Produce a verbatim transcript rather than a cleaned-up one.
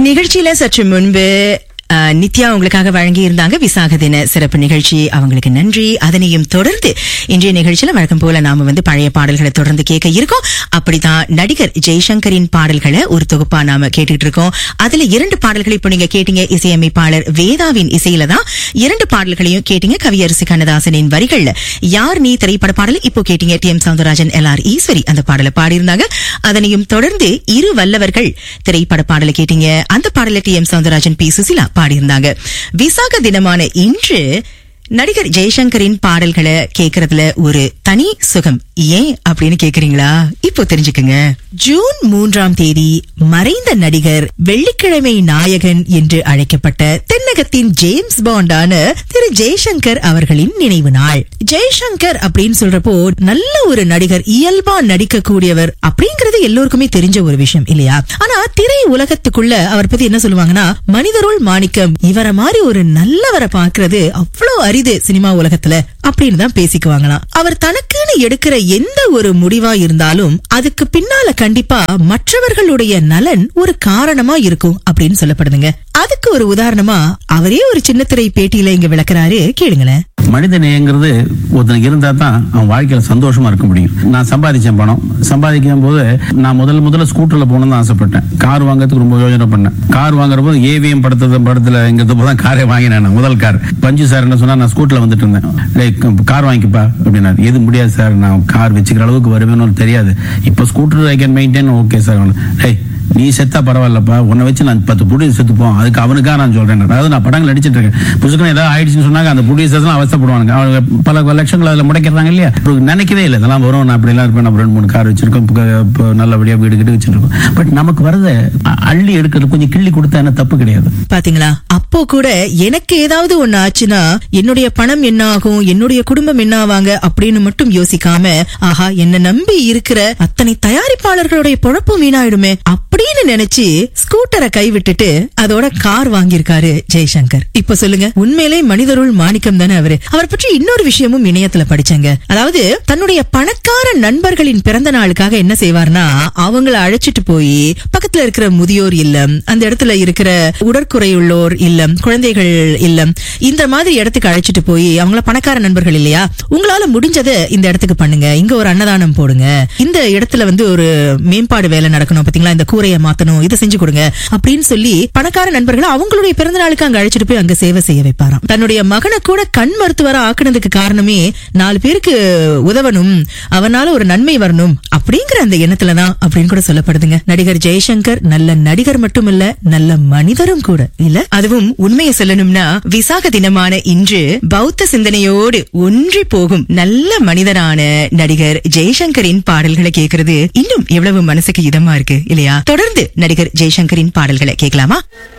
நிகழ்ச்சியில சற்று முன்பு நித்யா உங்களுக்காக வழங்கி இருந்தாங்க விசாக தின சிறப்பு நிகழ்ச்சி. அவங்களுக்கு நன்றி. அதனையும் தொடர்ந்து இன்றைய நிகழ்ச்சியில வழக்கம் போல நாம வந்து பழைய பாடல்களை தொடர்ந்து கேட்க இருக்கோம். அப்படித்தான் நடிகர் ஜெய்சங்கரின் பாடல்களை ஒரு தொகுப்பா நாம கேட்டுட்டு இருக்கோம். அதுல இரண்டு பாடல்களை இப்போ நீங்க கேட்டீங்க. இசையமைப்பாளர் வேதாவின் இசையில தான் இரண்டு பாடல்களையும் கேட்டீங்க. கவியரசு கண்ணதாசனின் வரிகள்ல யார் நீ திரைப்பட பாடல் இப்போ கேட்டீங்க. D M Soundararajan, L R Eswari அந்த பாடலை பாடியிருந்தாங்க. அதனையும் தொடர்ந்து இரு வல்லவர்கள் திரைப்பட பாடலை கேட்டீங்க. அந்த பாடலை D M Soundararajan, B Susheela பாடியிருந்தாங்க. விசாக தினமான இன்று நடிகர் ஜெய்சங்கரின் பாடல்களை கேட்கறதுல ஒரு தனி சுகம். ஏன் அப்படின்னு கேக்குறீங்களா? இப்போ தெரிஞ்சுக்குங்க. ஜூன் மூன்றாம் தேதி மறைந்த நடிகர், வெள்ளிக்கிழமை நாயகன் என்று அழைக்கப்பட்ட தென்னகத்தின் ஜேம்ஸ் பாண்டான திரு ஜெய்சங்கர் அவர்களின் நினைவு நாள். ஜெய்சங்கர் அப்படின்னு சொல்றப்போ நல்ல ஒரு நடிகர், இயல்பா நடிக்க கூடியவர் அப்படிங்கறது எல்லோருக்குமே தெரிஞ்ச ஒரு விஷயம் இல்லையா? ஆனா திரை உலகத்துக்குள்ள அவர் பத்தி என்ன சொல்லுவாங்கன்னா, மனிதருள் மாணிக்கம், இவரை மாதிரி ஒரு நல்லவரை பாக்குறது அவ்வளவு அரிது சினிமா உலகத்துல அப்படின்னு தான் பேசிக்குவாங்களாம். அவர் தனக்குன்னு எடுக்கிற எந்த ஒரு முடிவா இருந்தாலும் அதுக்கு பின்னால கண்டிப்பா மற்றவர்களுடைய நலன் ஒரு காரணமா இருக்கும் அப்படின்னு சொல்லப்படுதுங்க. அதுக்கு ஒரு உதாரணமா அவரே ஒரு சின்னத்திரை பேட்டியில இங்க விளக்குறாரு, கேளுங்களேன். மனித நேயங்கிறது ஒருத்தனுக்கு இருந்தா தான் அவன் வாழ்க்கையில சந்தோஷமா இருக்க முடியும். நான் சம்பாதிச்சேன் பணம். சம்பாதிக்கும் போது நான் முதல்ல முதல்ல ஸ்கூட்டர்ல போகணும்னு ஆசைப்பட்டேன். கார் வாங்கறதுக்கு ரொம்ப யோசனை பண்ணேன். கார் வாங்குற போது ஏவிஎம் படத்துல படத்துல எங்கிறது போதான் காரை வாங்கினேன். முதல் கார் பஞ்சு சார் என்ன சொன்னா, நான் ஸ்கூட்டர்ல வந்துட்டு இருந்தேன், கார் வாங்கிப்பா அப்படின்னா. எது முடியாது சார், நான் கார் வச்சுக்கிற அளவுக்கு வருவேன்னு தெரியாது. இப்ப scooter I can maintain. Okay sir, நீ செத்தா பரவாயில்லப்பா, உன்னை வச்சு நான் பத்து புடி செத்துப்போம், அதுக்கு அவனுக்காக நான் சொல்றேன். அதாவது நான் படங்கள் நடிச்சிட்டு இருக்கேன். புதுசுக்கு ஏதாவது ஆயிடுச்சுன்னு சொன்னாங்க, அந்த ப்ரொடியூசர்ஸ் எல்லாம் அவசப்படுவாங்க. அவங்க பல லட்சங்கள் அதுல முடைக்கிறாங்க இல்லையா? நினைக்கவே இல்லை இதெல்லாம் வரும், நான் அப்படி எல்லாம் இருப்பேன், நம்ம ரெண்டு மூணு கார் வச்சிருக்கோம், நல்லபடியா வீடு கிட்ட வச்சிருக்கோம். பட் நமக்கு வரத அள்ளி எடுக்கிறது கொஞ்சம் கிள்ளி கொடுத்தா என்ன தப்பு கிடையாது. பாத்தீங்களா? அப்போ கூட எனக்கு ஏதாவது ஒண்ணு ஆச்சுன்னா என்னுடைய பணம் என்ன ஆகும், என்னுடைய குடும்பம் என்ன ஆவாங்க அப்படின்னு மட்டும் யோசிக்காம, ஆஹா என்ன நம்பி இருக்கிற அத்தனை தயாரிப்பாளர்களுடைய பொழப்பும் வீணாயிடுமே அப்படின்னு நினைச்சு ஸ்கூட்டரை கைவிட்டுட்டு அதோட கார் வாங்கியிருக்காரு ஜெய்சங்கர். இப்ப சொல்லுங்க, உண்மையிலே மனிதருள் மாணிக்கம் தானே அவரு. அவர் பற்றி இன்னொரு விஷயமும் இணையத்துல படிச்சங்க. அதாவது தன்னுடைய பணக்கார நண்பர்களின் பிறந்த நாளுக்காக என்ன செய்வார்னா, அவங்கள அழைச்சிட்டு போய் பக்கத்துல இருக்கிற முதியோர் இல்லம், அந்த இடத்துல இருக்கிற உடற்குறையுள்ளோர் இல்லம், குழந்தைகள் இல்லம், இந்த மாதிரி இடத்துக்கு அழைச்சிட்டு போய், அவங்கள பணக்கார நண்பர்கள் இல்லையா, உங்களால முடிஞ்சதை இந்த இடத்துக்கு பண்ணுங்க, இங்க ஒரு அன்னதானம் போடுங்க, இந்த இடத்துல வந்து ஒரு மேம்பாடு வேலை நடக்கணும், பாத்தீங்களா, இந்த கூரையை மாத்தணும், இதை செஞ்சு கொடுங்க அப்படின்னு சொல்லி பணக்கார நண்பர்களை அவங்களுடைய பிறந்த நாளுக்கு அங்க அழைச்சிட்டு போய் அங்க சேவை செய்ய வைப்பாராம். தன்னுடைய மகனை கூட கண் மருத்துவரா ஆக்குனதுக்கு காரணமே நாலு பேருக்கு உதவணும், அவனால ஒரு நன்மை வரணும் அப்படிங்கிற அந்த எண்ணத்துலதான் அப்படின்னு கூட சொல்லப்படுதுங்க. நடிகர் ஜெய்சங்கர் நல்ல நடிகர் மட்டுமல்ல, நல்ல மனிதரும் கூட இல்ல. அதுவும் உண்மையை சொல்லணும்னா விசாக தினமான இன்று பௌத்த சிந்தனையோடு ஒன்றி போகும் நல்ல மனிதரான நடிகர் ஜெய்சங்கரின் பாடல்களை கேட்கறது இன்னும் எவ்வளவு மனசுக்கு இதமா இருக்கு இல்லையா? தொடர்ந்து நடிகர் ஜெய்சங்கரின் பாடல்களை கேட்கலாமா?